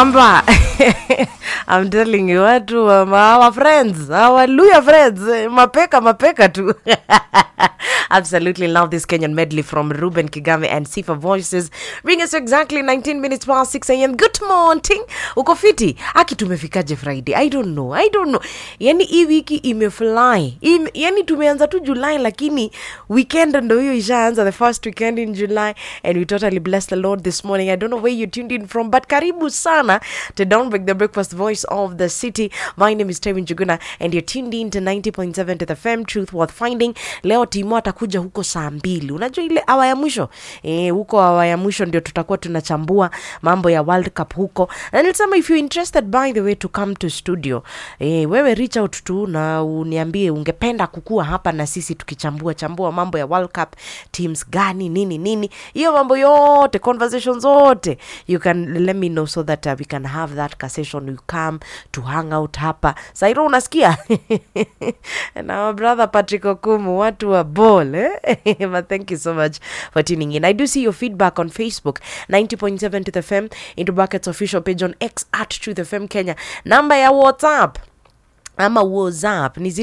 Mamba. I'm telling you, our friends, our Luya friends, mapeka too. Absolutely love this Kenyan medley from Ruben Kigame and Sifa Voices. Bring us exactly 19 minutes past 6 a.m. Good morning. Uko fiti? Aki tumefikaje Friday? I don't know. Yani hii wiki imefly. Yani tumeanza tu July lakini weekend ndo hiyo ishaanza, the first weekend in July, and we totally bless the Lord this morning. I don't know where you tuned in from, but karibu sana to Downbreak, the breakfast voice of the city. My name is Tevin Juguna and you're tuned in to 90.7 to the FM, truth worth finding. Leo timu atakuja huko saa 2. Unajua ile awa ya mwisho? Huko awa ya mwisho ndio tutakuwa tunachambua mambo ya World Cup huko. And nilisema if you're interested by the way to come to studio, wewe reach out tu na uniambie ungependa kukua hapa na sisi tukichambua mambo ya World Cup, teams gani, nini. Hiyo mambo yote, conversations zote. You can let me know so that we can have that conversation. You come to hang out hapa. Sairo unasikia? And our brother Patrick Okumu, watu wa ball, But thank you so much for tuning in. I do see your feedback on Facebook, 90.7 to the FM, into Buckets official page on X at Truth FM Kenya. Number ya WhatsApp ama WhatsApp ni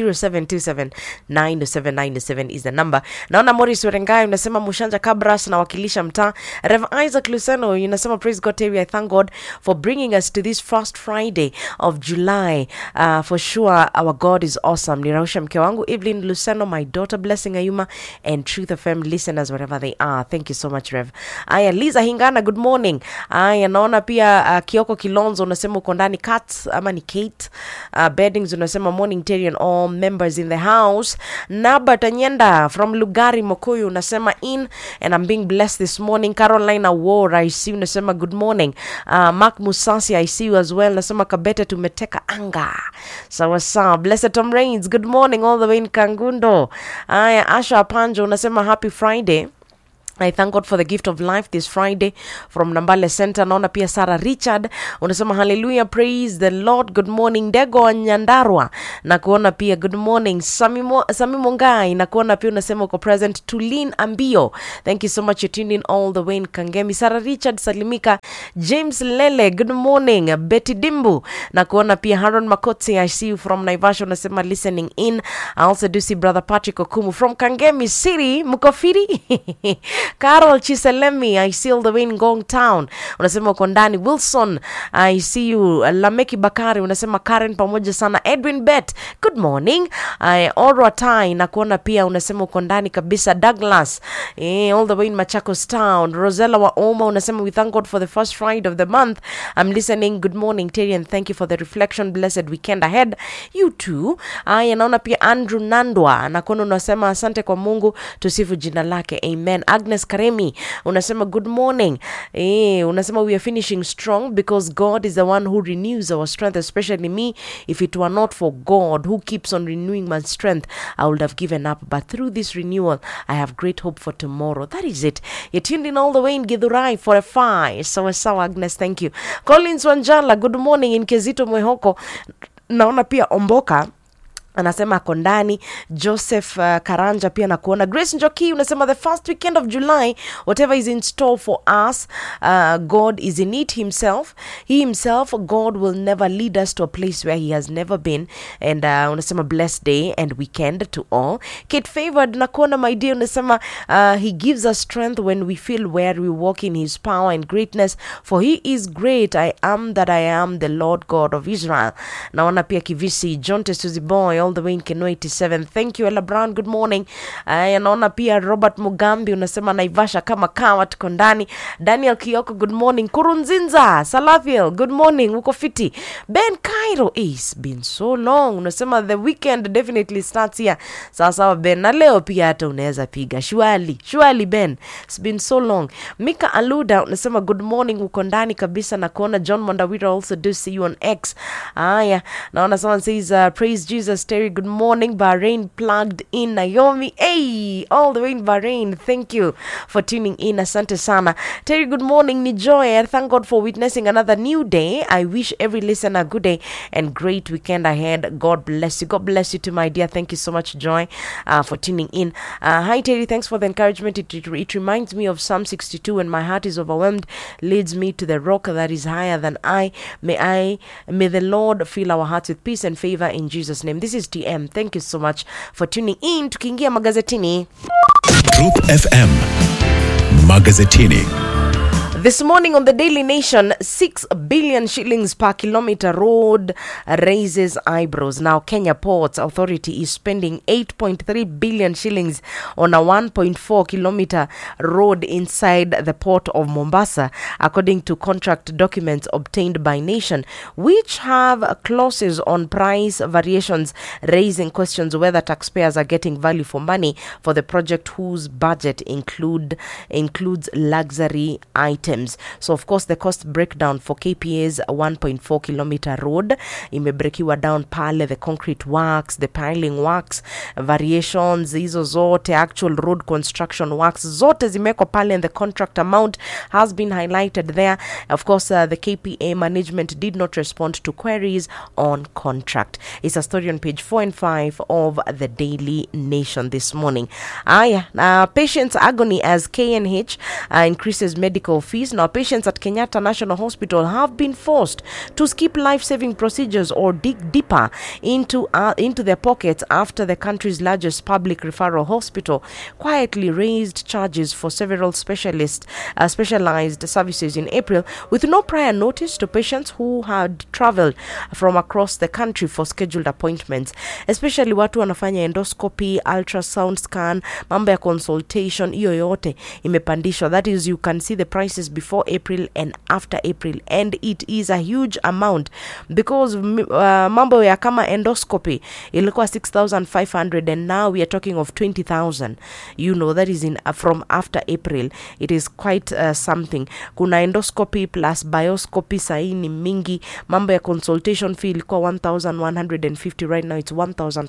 0727907997 is the number. Naona Morris Werengai unasema Mushanja Kabras na wakilisha mtaa. Rev Isaac Luceno unasema praise God Terry, I thank God for bringing us to this first Friday of July. For sure our God is awesome. Nirausha mke wangu Evelyn Luceno, my daughter Blessing Ayuma, and Truth FM listeners wherever they are. Thank you so much Rev. Aya Liza Hingana, good morning. Aya naona pia Kioko Kilonzo unasema uko ndani Cats ama ni Kate. Beddings unasema morning Terry and all members in the house. Naba Tanyenda from Lugari Mokoyo unasema in and I'm being blessed this morning. Carolina War I see unasema good morning. Mark Musasi I see you as well. Unasema Kabete tumeteka anga. Sawa. Blessed Tom Rains, good morning all the way in Kangundo. Asha Panjo unasema happy Friday. I thank God for the gift of life this Friday from Nambale Center. Naona pia Sarah Richard unasema hallelujah, praise the Lord. Good morning Dego Nyandarwa na kuona pia good morning Sami Mongai na kuona pia unasema uko present. Tulin Ambio, thank you so much, you're tuning in all the way in Kangemi. Sarah Richard Salimika, James Lele, good morning. Betty Dimbu na kuona pia Haron Makotsi I see you from Naivasha unasema listening in. I also do see brother Patrick Okumu from Kangemi City. Mukofiri Carol Chiselemi I see all the way in Ngong Town unasema uko ndani. Wilson I see you. Lameki Bakari unasema Karen pamoja sana. Edwin Bet, good morning. Orwa Tai na kuona pia unasema uko ndani kabisa. Douglas all the way in Machakos Town. Rosella wa Oma unasema we thank God for the first Friday of the month. I'm listening. Good morning Terry and thank you for the reflection. Blessed weekend ahead. You too. Naona pia Andrew Nandwa na kuona unasema asante kwa Mungu, tusifu jina lake. Amen. Agnes Karemi unasema good morning. Unasema we are finishing strong because God is the one who renews our strength, especially me. If it were not for God who keeps on renewing my strength, I would have given up, but through this renewal I have great hope for tomorrow. That is it. You're tuned in all the way in Githurai for a fire. Sawa Agnes, thank you. Collins Wanjala, good morning in Kezito Mwehoko. Naona pia Omboka anasema kondani. Joseph Karanja pia na kuona. Grace Njoki unasema the first weekend of July, whatever is in store for us, God is in it himself. He himself, God will never lead us to a place where he has never been. And unasema blessed day and weekend to all. Kate Favored na kuona my dear unasema he gives us strength when we feel where we walk in his power and greatness, for he is great. I am that I am, the Lord God of Israel. Naona pia Kivisi John Testuzi Boy all the way in Keno 87. Thank you Ella Brown, good morning. Naona pia Robert Mugambi unasema Naivasha kama kawa tuko ndani. Daniel Kioko, good morning. Kurunzinza Salafiel, good morning. Uko fiti. Ben Cairo, it's been so long. Unasema the weekend definitely starts here. Sawa Ben, na leo pia hata unaweza piga shwali Ben, it's been so long. Mika Aluda unasema good morning, uko ndani kabisa na kuona. John Mondawira also do see you on X. Naona someone says praise Jesus Terry, good morning. Bahrain plugged in. Naomi, hey, all the way in Bahrain. Thank you for tuning in. Asante sana. Terry, good morning. Ni joy. I thank God for witnessing another new day. I wish every listener a good day and great weekend ahead. God bless you. God bless you too, my dear. Thank you so much, Joy, for tuning in. Hi, Terry. Thanks for the encouragement. It reminds me of Psalm 62. When my heart is overwhelmed, leads me to the rock that is higher than I. May the Lord fill our hearts with peace and favor in Jesus' name. This is TM. Thank you so much for tuning in. Tukiingia magazetini. Truth FM Magazetini. This morning on the Daily Nation, 6 billion shillings per kilometer road raises eyebrows. Now, Kenya Ports Authority is spending 8.3 billion shillings on a 1.4 kilometer road inside the port of Mombasa, according to contract documents obtained by Nation, which have clauses on price variations, raising questions whether taxpayers are getting value for money for the project, whose budget includes luxury items. So of course the cost breakdown for KPA's 1.4 kilometer road imebrekiwa down pale, the concrete works, the piling works, variations hizo zote, actual road construction works zote zimeko pale, and the contract amount has been highlighted there. Of course the KPA management did not respond to queries on contract. It's a story on page 4 and 5 of the Daily Nation this morning. Patients' agony as KNH increases medical fees. Now, patients at Kenyatta National Hospital have been forced to skip life-saving procedures or dig deeper into their pockets after the country's largest public referral hospital quietly raised charges for several specialized services in April, with no prior notice to patients who had traveled from across the country for scheduled appointments. Especially watu wanafanya endoscopy, ultrasound scan, mambo ya consultation, iyo yote imepandishwa. That is, you can see the prices before April and after April, and it is a huge amount because mambo ya kama endoscopy ilikuwa 6,500 and now we are talking of 20,000. You know, that is in from after April. It is quite something. Kuna endoscopy plus bioscopy saini mingi. Mambo ya consultation fee ilikuwa 1,150, right now it's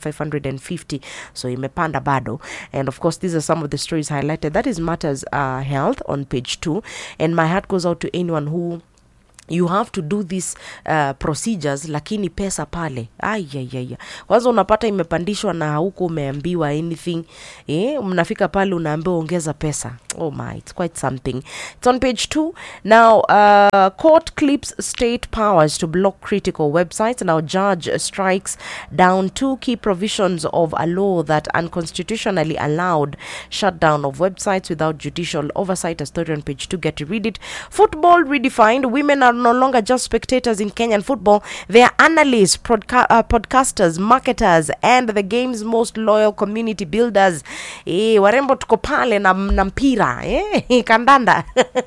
1,550, so imepanda bado. And of course these are some of the stories highlighted. That is Matters Health on page 2. And my heart goes out to anyone who you have to do these procedures, lakini pesa pale kwanza unapata imepandishwa na huko umeambiwa anything, mnafika pale unaambiwa ongeza pesa. Oh my, it's quite something. It's on page 2. Now, court clips state powers to block critical websites. Now, judge strikes down 2 key provisions of a law that unconstitutionally allowed shutdown of websites without judicial oversight. A story on page 2. Get to read it. Football redefined. Women are no longer just spectators in Kenyan football. They are analysts, podcasters, marketers, and the game's most loyal community builders. Warembo tuko pale na mpira, kandanda.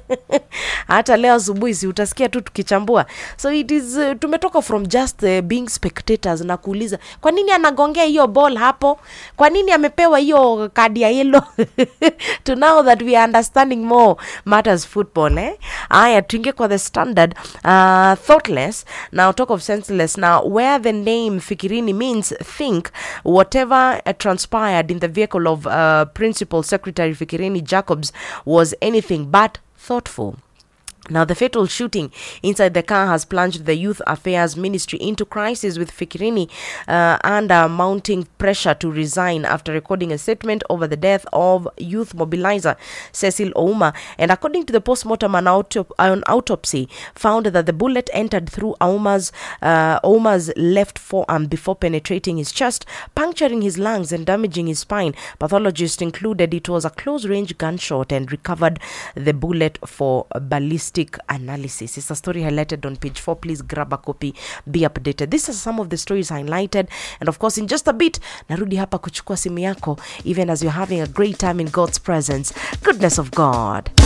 Hata leo asubuhi si utasikia tu tukichambua. So it is tumetoka from just being spectators na kuuliza kwa nini anagongea hiyo ball hapo? Kwa nini amepewa hiyo kadi ya yellow? To now that we are understanding more matters football, Aya tuingie kwa the Standard. Thoughtless. Now talk of senseless. Now where the name Fikirini means think, whatever transpired in the vehicle of Principal Secretary Fikirini Jacobs was anything but thoughtful. Now, the fatal shooting inside the car has plunged the Youth Affairs Ministry into crisis, with Fikirini under mounting pressure to resign after recording a statement over the death of youth mobilizer Cecil Ouma. And according to the postmortem, an autopsy found that the bullet entered through Ouma's left forearm before penetrating his chest, puncturing his lungs and damaging his spine. Pathologists included it was a close-range gunshot and recovered the bullet for ballistic analysis. It's a story highlighted on page 4. Please grab a copy, be updated. These are some of the stories highlighted, and of course in just a bit narudi hapa kuchukua simu yako, even as you're having a great time in God's presence. Goodness of God.